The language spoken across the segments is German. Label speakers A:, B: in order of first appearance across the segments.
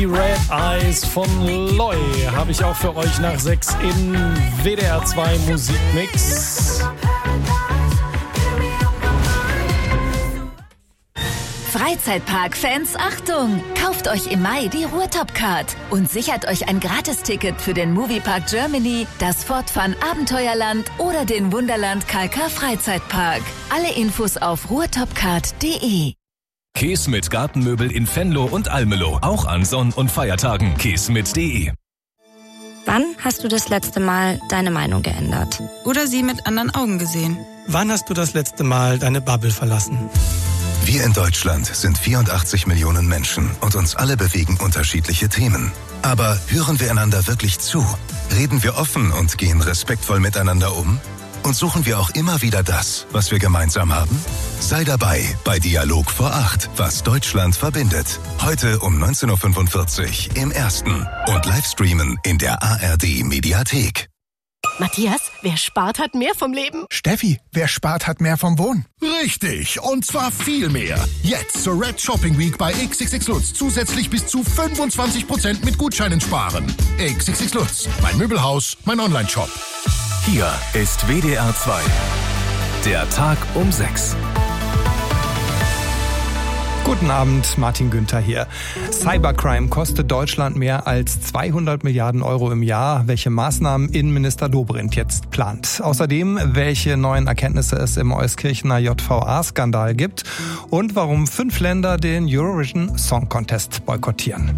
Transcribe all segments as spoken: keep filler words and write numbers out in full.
A: Die Red Eyes von Loy habe ich auch für euch nach sechs im W D R zwei Musikmix.
B: Freizeitpark-Fans, Achtung! Kauft euch im Mai die Ruhrtop-Card und sichert euch ein Gratisticket für den Moviepark Germany, das Fort Fun Abenteuerland oder den Wunderland Kalka Freizeitpark. Alle Infos auf ruhrtopcard punkt de.
C: Kies mit Gartenmöbel in Venlo und Almelo. Auch an Sonn- und Feiertagen. kies mit punkt de.
D: Wann hast du das letzte Mal deine Meinung geändert?
E: Oder sie mit anderen Augen gesehen?
F: Wann hast du das letzte Mal deine Bubble verlassen?
G: Wir in Deutschland sind vierundachtzig Millionen Menschen und uns alle bewegen unterschiedliche Themen. Aber hören wir einander wirklich zu? Reden wir offen und gehen respektvoll miteinander um? Und suchen wir auch immer wieder das, was wir gemeinsam haben? Sei dabei bei Dialog vor acht, was Deutschland verbindet. Heute um neunzehn Uhr fünfundvierzig im Ersten und Livestreamen in der A R D Mediathek.
H: Matthias, wer spart, hat mehr vom Leben.
I: Steffi, wer spart, hat mehr vom Wohnen. Richtig, und zwar viel mehr. Jetzt zur Red Shopping Week bei X X X Lutz zusätzlich bis zu fünfundzwanzig Prozent mit Gutscheinen sparen. X X X Lutz, mein Möbelhaus, mein Online-Shop.
C: Hier ist W D R zwei. Der Tag um sechs.
F: Guten Abend, Martin Günther hier. Cybercrime kostet Deutschland mehr als zweihundert Milliarden Euro im Jahr. Welche Maßnahmen Innenminister Dobrindt jetzt plant. Außerdem, welche neuen Erkenntnisse es im Euskirchener J V A-Skandal gibt und warum fünf Länder den Eurovision Song Contest boykottieren.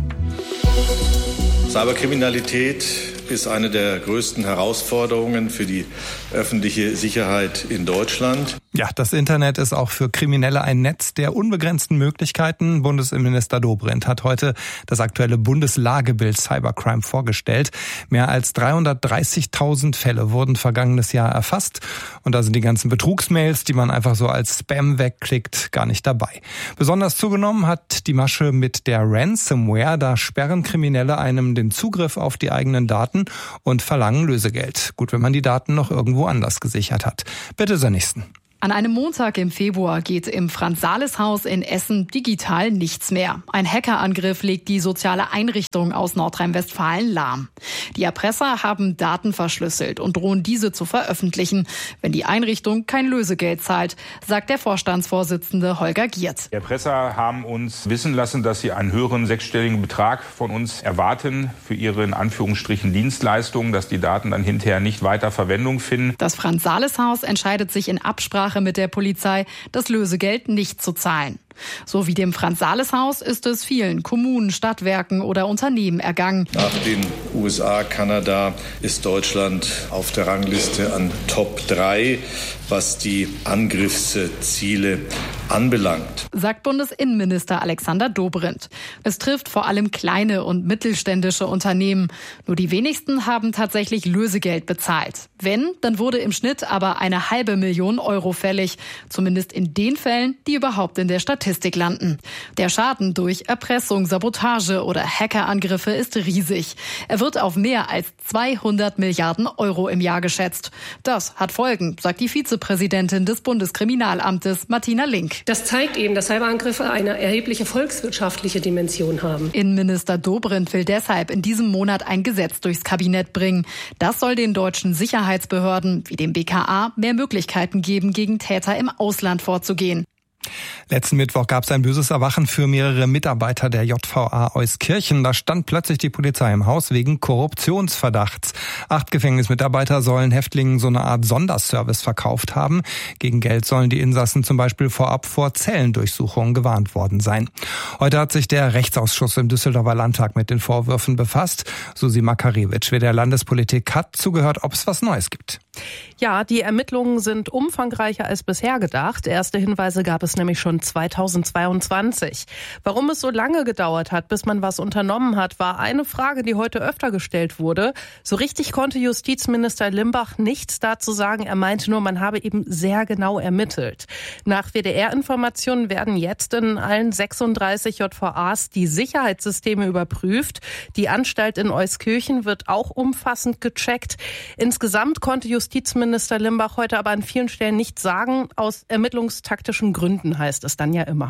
J: Cyberkriminalität ist eine der größten Herausforderungen für die öffentliche Sicherheit in Deutschland.
F: Ja, das Internet ist auch für Kriminelle ein Netz der unbegrenzten Möglichkeiten. Bundesinnenminister Dobrindt hat heute das aktuelle Bundeslagebild Cybercrime vorgestellt. Mehr als dreihundertdreißigtausend Fälle wurden vergangenes Jahr erfasst. Und da sind die ganzen Betrugsmails, die man einfach so als Spam wegklickt, gar nicht dabei. Besonders zugenommen hat die Masche mit der Ransomware. Da sperren Kriminelle einem den Zugriff auf die eigenen Daten und verlangen Lösegeld. Gut, wenn man die Daten noch irgendwo anders gesichert hat. Bitte, Sönigsten.
K: An einem Montag im Februar geht im Franz-Sales-Haus in Essen digital nichts mehr. Ein Hackerangriff legt die soziale Einrichtung aus Nordrhein-Westfalen lahm. Die Erpresser haben Daten verschlüsselt und drohen diese zu veröffentlichen, wenn die Einrichtung kein Lösegeld zahlt, sagt der Vorstandsvorsitzende Holger Giert.
L: Die Erpresser haben uns wissen lassen, dass sie einen höheren sechsstelligen Betrag von uns erwarten für ihre in Anführungsstrichen Dienstleistungen, dass die Daten dann hinterher nicht weiter Verwendung finden.
K: Das Franz-Sales-Haus entscheidet sich in Absprache mit der Polizei, das Lösegeld nicht zu zahlen. So wie dem Franz-Sales-Haus ist es vielen Kommunen, Stadtwerken oder Unternehmen ergangen.
J: Nach den U S A, Kanada ist Deutschland auf der Rangliste an Top drei, was die Angriffsziele anbelangt,
K: sagt Bundesinnenminister Alexander Dobrindt. Es trifft vor allem kleine und mittelständische Unternehmen. Nur die wenigsten haben tatsächlich Lösegeld bezahlt. Wenn, dann wurde im Schnitt aber eine halbe Million Euro fällig. Zumindest in den Fällen, die überhaupt in der Statistik landen. Der Schaden durch Erpressung, Sabotage oder Hackerangriffe ist riesig. Er wird auf mehr als zweihundert Milliarden Euro im Jahr geschätzt. Das hat Folgen, sagt die Vizepräsidentin des Bundeskriminalamtes Martina Link.
M: Das zeigt eben, dass Cyberangriffe eine erhebliche volkswirtschaftliche Dimension haben.
K: Innenminister Dobrindt will deshalb in diesem Monat ein Gesetz durchs Kabinett bringen. Das soll den deutschen Sicherheitsbehörden wie dem B K A mehr Möglichkeiten geben, gegen Täter im Ausland vorzugehen.
F: Letzten Mittwoch gab es ein böses Erwachen für mehrere Mitarbeiter der J V A Euskirchen. Da stand plötzlich die Polizei im Haus wegen Korruptionsverdachts. Acht Gefängnismitarbeiter sollen Häftlingen so eine Art Sonderservice verkauft haben. Gegen Geld sollen die Insassen zum Beispiel vorab vor Zellendurchsuchungen gewarnt worden sein. Heute hat sich der Rechtsausschuss im Düsseldorfer Landtag mit den Vorwürfen befasst. Susi Makarewitsch, wer der Landespolitik hat zugehört, ob es was Neues gibt.
N: Ja, die Ermittlungen sind umfangreicher als bisher gedacht. Erste Hinweise gab es nämlich schon zweitausendzweiundzwanzig. Warum es so lange gedauert hat, bis man was unternommen hat, war eine Frage, die heute öfter gestellt wurde. So richtig konnte Justizminister Limbach nichts dazu sagen. Er meinte nur, man habe eben sehr genau ermittelt. Nach W D R-Informationen werden jetzt in allen sechsunddreißig J V As die Sicherheitssysteme überprüft. Die Anstalt in Euskirchen wird auch umfassend gecheckt. Insgesamt konnte Justizminister Limbach heute aber an vielen Stellen nichts sagen. Aus ermittlungstaktischen Gründen heißt es dann ja immer.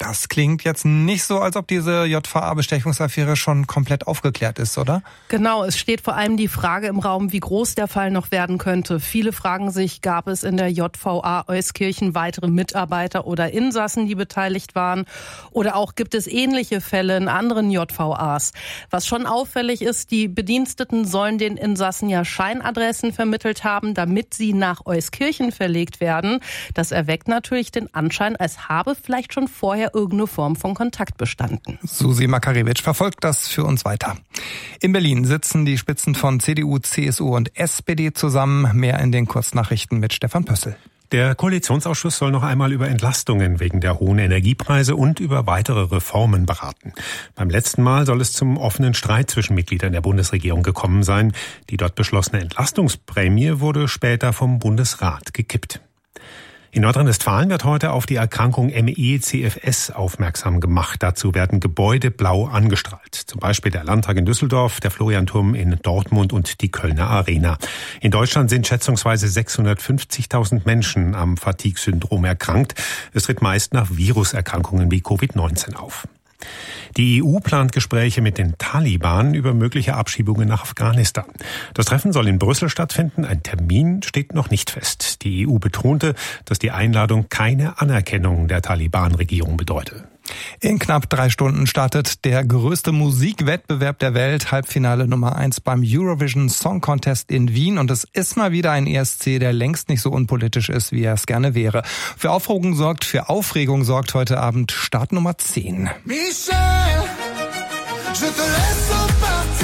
F: Das klingt jetzt nicht so, als ob diese J V A-Bestechungsaffäre schon komplett aufgeklärt ist, oder?
N: Genau, es steht vor allem die Frage im Raum, wie groß der Fall noch werden könnte. Viele fragen sich, gab es in der J V A Euskirchen weitere Mitarbeiter oder Insassen, die beteiligt waren? Oder auch gibt es ähnliche Fälle in anderen J V As? Was schon auffällig ist, die Bediensteten sollen den Insassen ja Scheinadressen vermittelt haben, damit sie nach Euskirchen verlegt werden. Das erweckt natürlich den Anschein, als habe vielleicht schon vorher irgendeine Form von Kontakt bestanden.
F: Susi Makarewitsch verfolgt das für uns weiter. In Berlin sitzen die Spitzen von C D U, C S U und S P D zusammen. Mehr in den Kurznachrichten mit Stefan Pössl.
O: Der Koalitionsausschuss soll noch einmal über Entlastungen wegen der hohen Energiepreise und über weitere Reformen beraten. Beim letzten Mal soll es zum offenen Streit zwischen Mitgliedern der Bundesregierung gekommen sein. Die dort beschlossene Entlastungsprämie wurde später vom Bundesrat gekippt. In Nordrhein-Westfalen wird heute auf die Erkrankung M E C F S aufmerksam gemacht. Dazu werden Gebäude blau angestrahlt. Zum Beispiel der Landtag in Düsseldorf, der Florianturm in Dortmund und die Kölner Arena. In Deutschland sind schätzungsweise sechshundertfünfzigtausend Menschen am Fatigue-Syndrom erkrankt. Es tritt meist nach Viruserkrankungen wie Covid neunzehn auf. Die E U plant Gespräche mit den Taliban über mögliche Abschiebungen nach Afghanistan. Das Treffen soll in Brüssel stattfinden. Ein Termin steht noch nicht fest. Die E U betonte, dass die Einladung keine Anerkennung der Taliban-Regierung bedeutet.
F: In knapp drei Stunden startet der größte Musikwettbewerb der Welt, Halbfinale Nummer eins beim Eurovision Song Contest in Wien. Und es ist mal wieder ein E S C, der längst nicht so unpolitisch ist, wie er es gerne wäre. Für Aufregung sorgt, für Aufregung sorgt heute Abend Start Nummer zehn. Michel, je te laisse partir.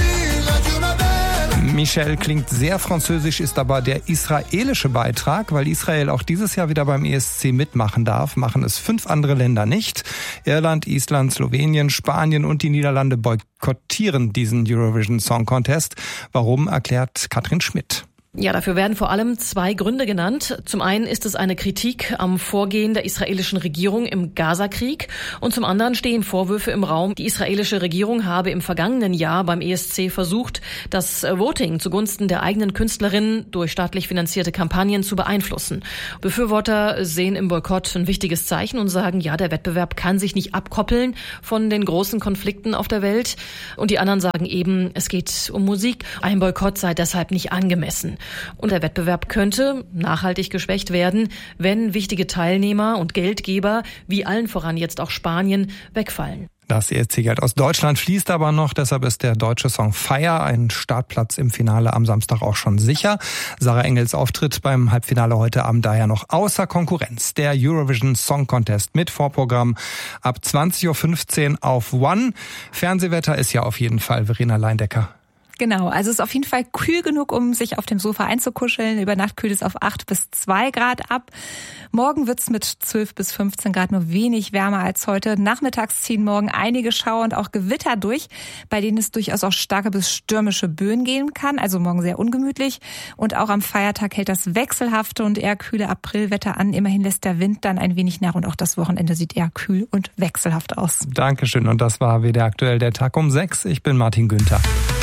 F: Michel klingt sehr französisch, ist aber der israelische Beitrag, weil Israel auch dieses Jahr wieder beim E S C mitmachen darf, machen es fünf andere Länder nicht. Irland, Island, Slowenien, Spanien und die Niederlande boykottieren diesen Eurovision Song Contest. Warum, erklärt Katrin Schmidt.
P: Ja, dafür werden vor allem zwei Gründe genannt. Zum einen ist es eine Kritik am Vorgehen der israelischen Regierung im Gaza-Krieg und zum anderen stehen Vorwürfe im Raum, die israelische Regierung habe im vergangenen Jahr beim E S C versucht, das Voting zugunsten der eigenen Künstlerinnen durch staatlich finanzierte Kampagnen zu beeinflussen. Befürworter sehen im Boykott ein wichtiges Zeichen und sagen, ja, der Wettbewerb kann sich nicht abkoppeln von den großen Konflikten auf der Welt. Und die anderen sagen eben, es geht um Musik. Ein Boykott sei deshalb nicht angemessen. Und der Wettbewerb könnte nachhaltig geschwächt werden, wenn wichtige Teilnehmer und Geldgeber, wie allen voran jetzt auch Spanien, wegfallen.
F: Das E S C-Geld aus Deutschland fließt aber noch, deshalb ist der deutsche Song Fire, ein Startplatz im Finale am Samstag auch schon sicher. Sarah Engels Auftritt beim Halbfinale heute Abend daher noch außer Konkurrenz. Der Eurovision Song Contest mit Vorprogramm ab zwanzig Uhr fünfzehn auf One. Fernsehwetter ist ja auf jeden Fall Verena Leindecker.
Q: Genau, also es ist auf jeden Fall kühl genug, um sich auf dem Sofa einzukuscheln. Über Nacht kühlt es auf acht bis zwei Grad ab. Morgen wird's mit zwölf bis fünfzehn Grad nur wenig wärmer als heute. Nachmittags ziehen morgen einige Schauer und auch Gewitter durch, bei denen es durchaus auch starke bis stürmische Böen gehen kann. Also morgen sehr ungemütlich. Und auch am Feiertag hält das wechselhafte und eher kühle Aprilwetter an. Immerhin lässt der Wind dann ein wenig nach und auch das Wochenende sieht eher kühl und wechselhaft aus.
F: Dankeschön. Und das war W D R aktuell der Tag um sechs. Ich bin Martin Günther.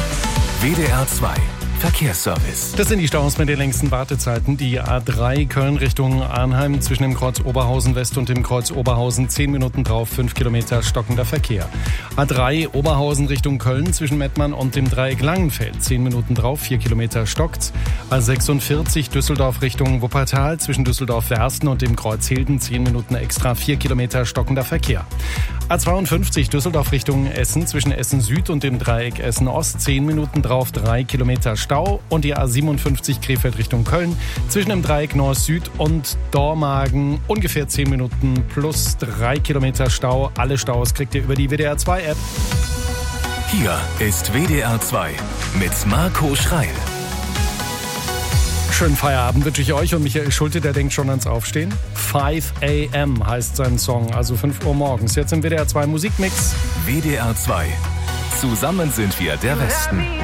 C: W D R zwei Verkehrsservice.
A: Das sind die Staus mit den längsten Wartezeiten. Die A drei Köln Richtung Arnheim zwischen dem Kreuz Oberhausen West und dem Kreuz Oberhausen. zehn Minuten drauf, fünf Kilometer stockender Verkehr. A drei Oberhausen Richtung Köln zwischen Mettmann und dem Dreieck Langenfeld. zehn Minuten drauf, vier Kilometer stockt's. A sechsundvierzig Düsseldorf Richtung Wuppertal zwischen Düsseldorf-Wersten und dem Kreuz Hilden. zehn Minuten extra, vier Kilometer stockender Verkehr. A zweiundfünfzig Düsseldorf Richtung Essen zwischen Essen Süd und dem Dreieck Essen Ost. zehn Minuten drauf, drei Kilometer Stau. Und die A siebenundfünfzig Krefeld Richtung Köln zwischen dem Dreieck Nord-Süd und Dormagen ungefähr zehn Minuten plus drei Kilometer Stau. Alle Staus kriegt ihr über die W D R zwei App.
C: Hier ist W D R zwei mit Marco Schreil.
A: Schönen Feierabend wünsche ich euch und Michael Schulte, der denkt schon ans Aufstehen. five a m heißt sein Song, also fünf Uhr morgens. Jetzt im W D R zwei Musikmix.
C: W D R zwei. Zusammen sind wir der Westen.